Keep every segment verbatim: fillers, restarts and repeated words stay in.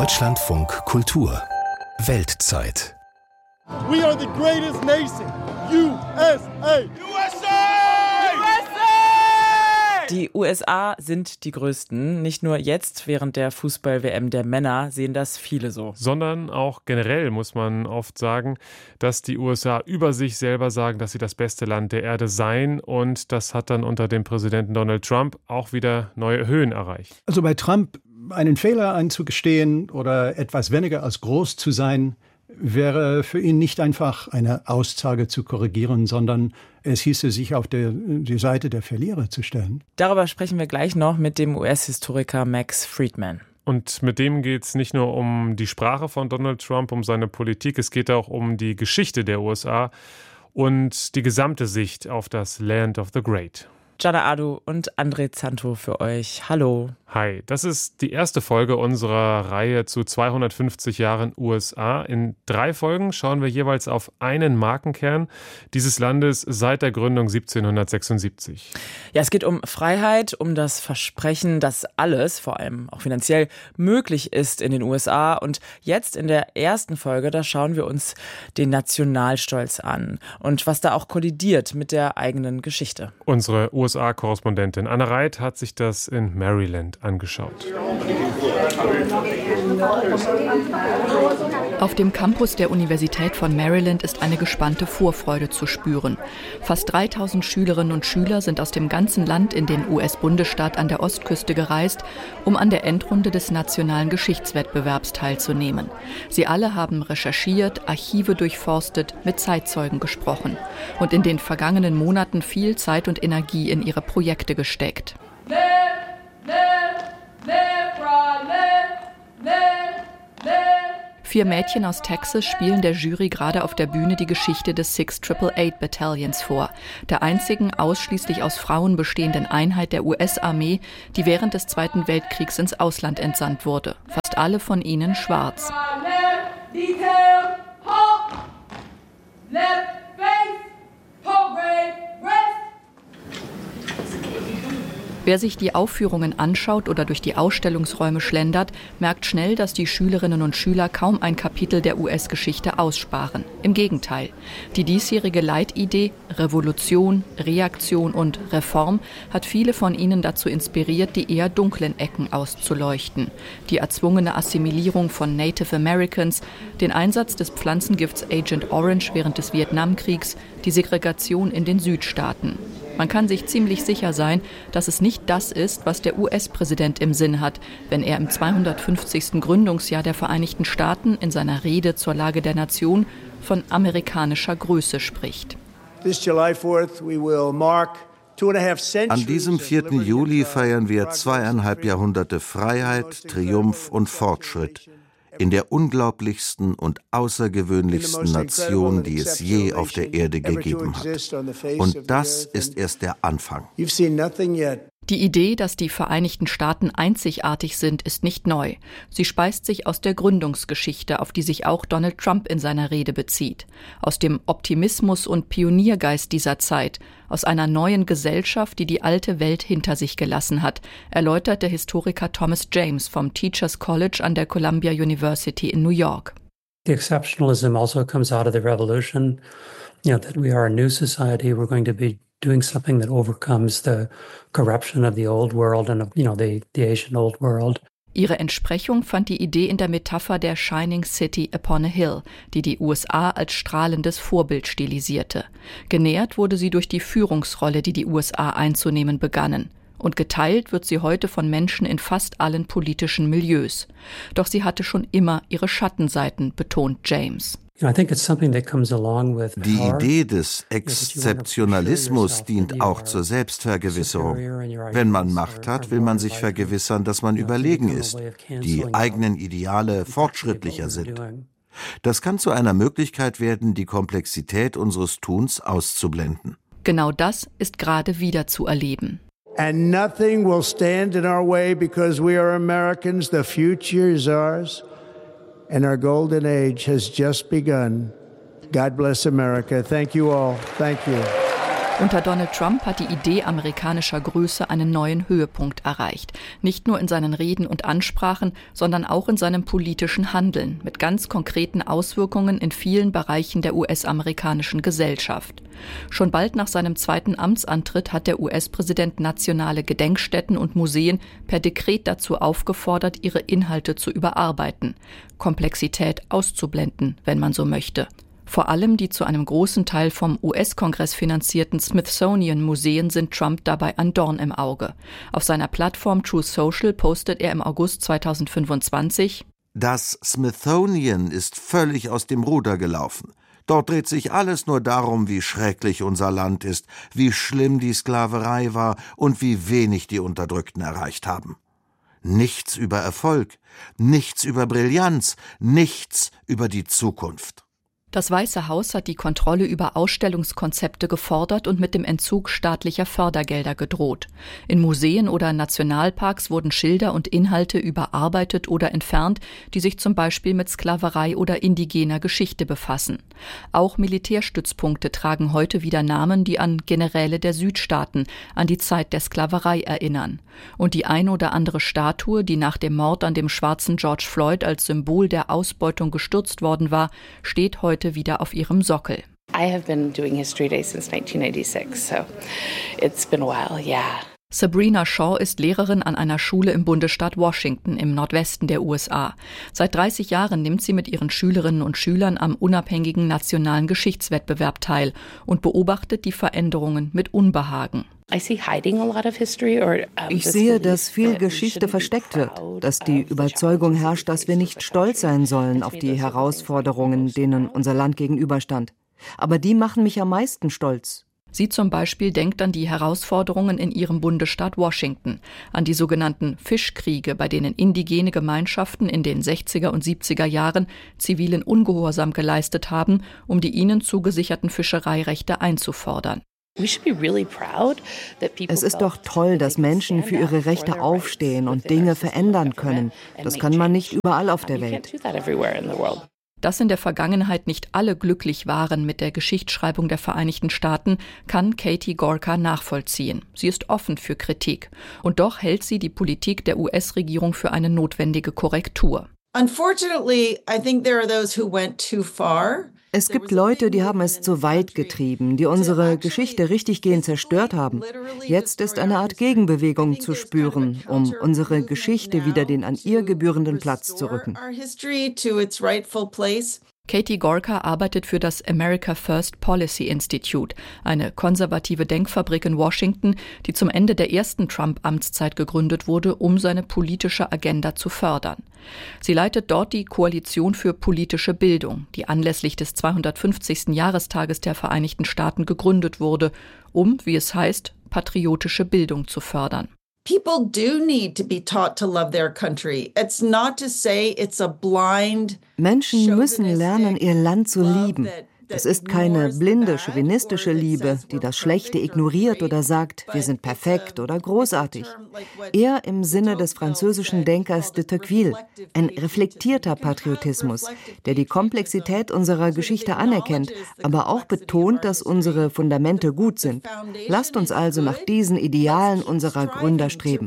Deutschlandfunk Kultur Weltzeit. We are the greatest nation. U S A! U S A! U S A! Die U S A sind die größten. Nicht nur jetzt während der Fußball-W M der Männer sehen das viele so. Sondern auch generell muss man oft sagen, dass die U S A über sich selber sagen, dass sie das beste Land der Erde seien. Und das hat dann unter dem Präsidenten Donald Trump auch wieder neue Höhen erreicht. Also bei Trump einen Fehler einzugestehen oder etwas weniger als groß zu sein, wäre für ihn nicht einfach eine Aussage zu korrigieren, sondern es hieße, sich auf der, die Seite der Verlierer zu stellen. Darüber sprechen wir gleich noch mit dem U S-Historiker Max Friedman. Und mit dem geht es nicht nur um die Sprache von Donald Trump, um seine Politik, es geht auch um die Geschichte der U S A und die gesamte Sicht auf das Land of the Great. Gianna Adu und André Zanto für euch. Hallo. Hi, das ist die erste Folge unserer Reihe zu zweihundertfünfzig Jahren U S A. In drei Folgen schauen wir jeweils auf einen Markenkern dieses Landes seit der Gründung siebzehnhundertsechsundsiebzig. Ja, es geht um Freiheit, um das Versprechen, dass alles, vor allem auch finanziell, möglich ist in den U S A. Und jetzt in der ersten Folge, da schauen wir uns den Nationalstolz an und was da auch kollidiert mit der eigenen Geschichte. Unsere U S A-Korrespondentin Anna Reit hat sich das in Maryland angeschaut. Auf dem Campus der Universität von Maryland ist eine gespannte Vorfreude zu spüren. Fast dreitausend Schülerinnen und Schüler sind aus dem ganzen Land in den U S-Bundesstaat an der Ostküste gereist, um an der Endrunde des nationalen Geschichtswettbewerbs teilzunehmen. Sie alle haben recherchiert, Archive durchforstet, mit Zeitzeugen gesprochen und in den vergangenen Monaten viel Zeit und Energie in ihre Projekte gesteckt. Vier Mädchen aus Texas spielen der Jury gerade auf der Bühne die Geschichte des six eight eight eight Battalions vor, der einzigen ausschließlich aus Frauen bestehenden Einheit der U S-Armee, die während des Zweiten Weltkriegs ins Ausland entsandt wurde. Fast alle von ihnen schwarz. Wer sich die Aufführungen anschaut oder durch die Ausstellungsräume schlendert, merkt schnell, dass die Schülerinnen und Schüler kaum ein Kapitel der U S-Geschichte aussparen. Im Gegenteil. Die diesjährige Leitidee Revolution, Reaktion und Reform hat viele von ihnen dazu inspiriert, die eher dunklen Ecken auszuleuchten. Die erzwungene Assimilierung von Native Americans, den Einsatz des Pflanzengifts Agent Orange während des Vietnamkriegs, die Segregation in den Südstaaten. Man kann sich ziemlich sicher sein, dass es nicht das ist, was der U S-Präsident im Sinn hat, wenn er im zweihundertfünfzigsten Gründungsjahr der Vereinigten Staaten in seiner Rede zur Lage der Nation von amerikanischer Größe spricht. An diesem vierten Juli feiern wir zweieinhalb Jahrhunderte Freiheit, Triumph und Fortschritt in der unglaublichsten und außergewöhnlichsten Nation, die es je auf der Erde gegeben hat. Und das ist erst der Anfang. Die Idee, dass die Vereinigten Staaten einzigartig sind, ist nicht neu. Sie speist sich aus der Gründungsgeschichte, auf die sich auch Donald Trump in seiner Rede bezieht. Aus dem Optimismus und Pioniergeist dieser Zeit, aus einer neuen Gesellschaft, die die alte Welt hinter sich gelassen hat, erläutert der Historiker Thomas James vom Teachers College an der Columbia University in New York. The exceptionalism also comes out of the revolution, you know, that we are a new society, we're going to be doing something that overcomes the corruption of the old world and of, you know, the, the ancient old world. Ihre Entsprechung fand die Idee in der Metapher der Shining City upon a Hill, die die U S A als strahlendes Vorbild stilisierte. Genährt wurde sie durch die Führungsrolle, die die U S A einzunehmen begannen. Und geteilt wird sie heute von Menschen in fast allen politischen Milieus. Doch sie hatte schon immer ihre Schattenseiten, betont James. Die Idee des Exzeptionalismus dient auch zur Selbstvergewisserung. Wenn man Macht hat, will man sich vergewissern, dass man überlegen ist, die eigenen Ideale fortschrittlicher sind. Das kann zu einer Möglichkeit werden, die Komplexität unseres Tuns auszublenden. Genau das ist gerade wieder zu erleben. And nothing will stand in our way because we are Americans. The future is ours. And our golden age has just begun. God bless America. Thank you all. Thank you. Unter Donald Trump hat die Idee amerikanischer Größe einen neuen Höhepunkt erreicht. Nicht nur in seinen Reden und Ansprachen, sondern auch in seinem politischen Handeln mit ganz konkreten Auswirkungen in vielen Bereichen der U S-amerikanischen Gesellschaft. Schon bald nach seinem zweiten Amtsantritt hat der U S-Präsident nationale Gedenkstätten und Museen per Dekret dazu aufgefordert, ihre Inhalte zu überarbeiten, Komplexität auszublenden, wenn man so möchte. Vor allem die zu einem großen Teil vom U S-Kongress finanzierten Smithsonian-Museen sind Trump dabei ein Dorn im Auge. Auf seiner Plattform Truth Social postet er im August zweitausendfünfundzwanzig: Das Smithsonian ist völlig aus dem Ruder gelaufen. Dort dreht sich alles nur darum, wie schrecklich unser Land ist, wie schlimm die Sklaverei war und wie wenig die Unterdrückten erreicht haben. Nichts über Erfolg, nichts über Brillanz, nichts über die Zukunft. Das Weiße Haus hat die Kontrolle über Ausstellungskonzepte gefordert und mit dem Entzug staatlicher Fördergelder gedroht. In Museen oder Nationalparks wurden Schilder und Inhalte überarbeitet oder entfernt, die sich zum Beispiel mit Sklaverei oder indigener Geschichte befassen. Auch Militärstützpunkte tragen heute wieder Namen, die an Generäle der Südstaaten, an die Zeit der Sklaverei erinnern. Und die ein oder andere Statue, die nach dem Mord an dem schwarzen George Floyd als Symbol der Ausbeutung gestürzt worden war, steht heute wieder auf ihrem Sockel. I have been doing History Day since nineteen eighty-six, so it's been a while, yeah. Sabrina Shaw ist Lehrerin an einer Schule im Bundesstaat Washington im Nordwesten der U S A. Seit dreißig Jahren nimmt sie mit ihren Schülerinnen und Schülern am unabhängigen nationalen Geschichtswettbewerb teil und beobachtet die Veränderungen mit Unbehagen. Ich sehe, dass viel Geschichte versteckt wird, dass die Überzeugung herrscht, dass wir nicht stolz sein sollen auf die Herausforderungen, denen unser Land gegenüberstand. Aber die machen mich am meisten stolz. Sie zum Beispiel denkt an die Herausforderungen in ihrem Bundesstaat Washington, an die sogenannten Fischkriege, bei denen indigene Gemeinschaften in den sechziger und siebziger Jahren zivilen Ungehorsam geleistet haben, um die ihnen zugesicherten Fischereirechte einzufordern. Es ist doch toll, dass Menschen für ihre Rechte aufstehen und Dinge verändern können. Das kann man nicht überall auf der Welt. Dass in der Vergangenheit nicht alle glücklich waren mit der Geschichtsschreibung der Vereinigten Staaten, kann Katie Gorka nachvollziehen. Sie ist offen für Kritik. Und doch hält sie die Politik der U S-Regierung für eine notwendige Korrektur. Unfortunately, I think there are those who went too far. Es gibt Leute, die haben es zu weit getrieben, die unsere Geschichte richtiggehend zerstört haben. Jetzt ist eine Art Gegenbewegung zu spüren, um unsere Geschichte wieder den an ihr gebührenden Platz zu rücken. Katie Gorka arbeitet für das America First Policy Institute, eine konservative Denkfabrik in Washington, die zum Ende der ersten Trump-Amtszeit gegründet wurde, um seine politische Agenda zu fördern. Sie leitet dort die Koalition für politische Bildung, die anlässlich des zweihundertfünfzigsten Jahrestages der Vereinigten Staaten gegründet wurde, um, wie es heißt, patriotische Bildung zu fördern. People do need to be taught to love their country. It's not to say it's a blind. Menschen müssen lernen, ihr Land zu lieben. Es ist keine blinde, chauvinistische Liebe, die das Schlechte ignoriert oder sagt, wir sind perfekt oder großartig. Eher im Sinne des französischen Denkers de Tocqueville, ein reflektierter Patriotismus, der die Komplexität unserer Geschichte anerkennt, aber auch betont, dass unsere Fundamente gut sind. Lasst uns also nach diesen Idealen unserer Gründer streben.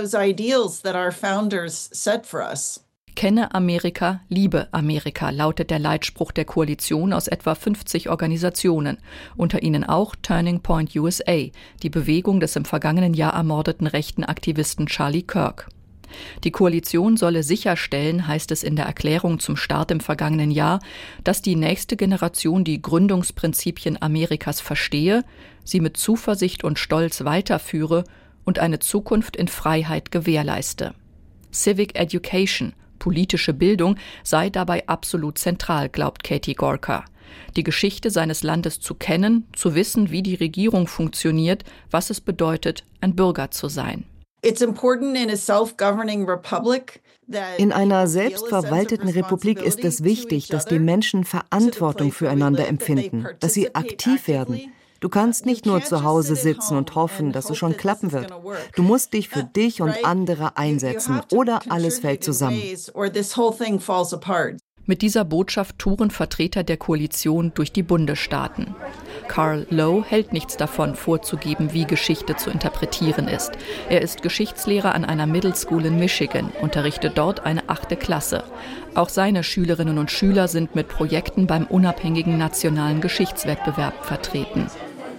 Kenne Amerika, liebe Amerika, lautet der Leitspruch der Koalition aus etwa fünfzig Organisationen, unter ihnen auch Turning Point U S A, die Bewegung des im vergangenen Jahr ermordeten rechten Aktivisten Charlie Kirk. Die Koalition solle sicherstellen, heißt es in der Erklärung zum Start im vergangenen Jahr, dass die nächste Generation die Gründungsprinzipien Amerikas verstehe, sie mit Zuversicht und Stolz weiterführe und eine Zukunft in Freiheit gewährleiste. Civic Education, politische Bildung, sei dabei absolut zentral, glaubt Katie Gorka. Die Geschichte seines Landes zu kennen, zu wissen, wie die Regierung funktioniert, was es bedeutet, ein Bürger zu sein. In einer selbstverwalteten Republik ist es wichtig, dass die Menschen Verantwortung füreinander empfinden, dass sie aktiv werden. Du kannst nicht nur zu Hause sitzen und hoffen, dass es schon klappen wird. Du musst dich für dich und andere einsetzen oder alles fällt zusammen. Mit dieser Botschaft touren Vertreter der Koalition durch die Bundesstaaten. Carl Lowe hält nichts davon, vorzugeben, wie Geschichte zu interpretieren ist. Er ist Geschichtslehrer an einer Middle School in Michigan, unterrichtet dort eine achte Klasse. Auch seine Schülerinnen und Schüler sind mit Projekten beim unabhängigen nationalen Geschichtswettbewerb vertreten.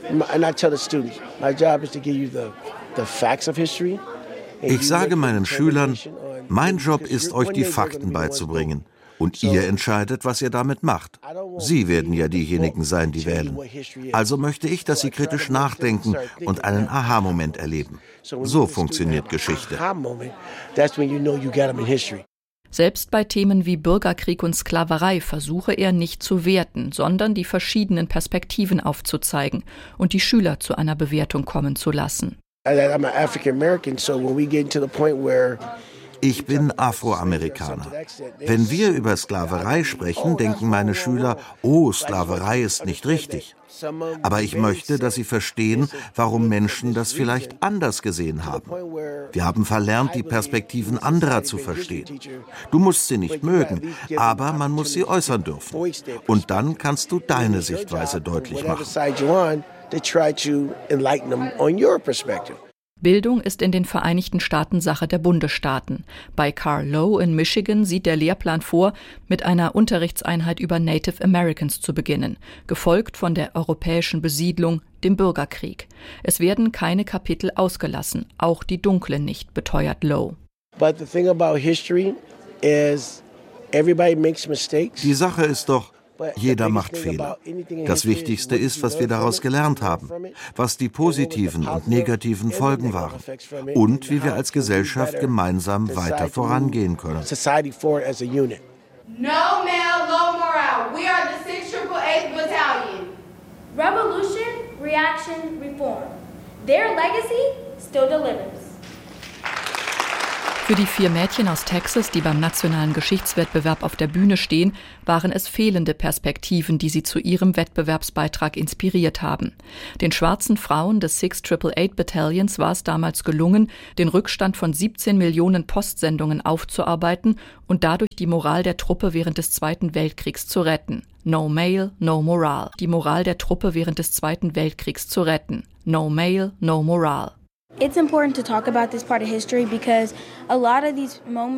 Ich sage meinen Schülern, mein Job ist, euch die Fakten beizubringen. Und ihr entscheidet, was ihr damit macht. Sie werden ja diejenigen sein, die wählen. Also möchte ich, dass sie kritisch nachdenken und einen Aha-Moment erleben. So funktioniert Geschichte. Selbst bei Themen wie Bürgerkrieg und Sklaverei versuche er nicht zu werten, sondern die verschiedenen Perspektiven aufzuzeigen und die Schüler zu einer Bewertung kommen zu lassen. Ich bin Afroamerikaner. Wenn wir über Sklaverei sprechen, denken meine Schüler, oh, Sklaverei ist nicht richtig. Aber ich möchte, dass sie verstehen, warum Menschen das vielleicht anders gesehen haben. Wir haben verlernt, die Perspektiven anderer zu verstehen. Du musst sie nicht mögen, aber man muss sie äußern dürfen. Und dann kannst du deine Sichtweise deutlich machen. Bildung ist in den Vereinigten Staaten Sache der Bundesstaaten. Bei Carl Lowe in Michigan sieht der Lehrplan vor, mit einer Unterrichtseinheit über Native Americans zu beginnen, gefolgt von der europäischen Besiedlung, dem Bürgerkrieg. Es werden keine Kapitel ausgelassen, auch die dunklen nicht, beteuert Lowe. Die Sache ist doch, jeder macht Fehler. Das Wichtigste ist, was wir daraus gelernt haben, was die positiven und negativen Folgen waren und wie wir als Gesellschaft gemeinsam weiter vorangehen können. No male, low morale. We are the sixth triple eighth Battalion. Revolution, reaction, reform. Their legacy still delivers. Für die vier Mädchen aus Texas, die beim nationalen Geschichtswettbewerb auf der Bühne stehen, waren es fehlende Perspektiven, die sie zu ihrem Wettbewerbsbeitrag inspiriert haben. Den schwarzen Frauen des sixth triple eighth Battalions war es damals gelungen, den Rückstand von siebzehn Millionen Postsendungen aufzuarbeiten und dadurch die Moral der Truppe während des Zweiten Weltkriegs zu retten. No Male, no Morale. Die Moral der Truppe während des Zweiten Weltkriegs zu retten. No Male, no Morale. It's important to talk about this part of history because a lot of these moments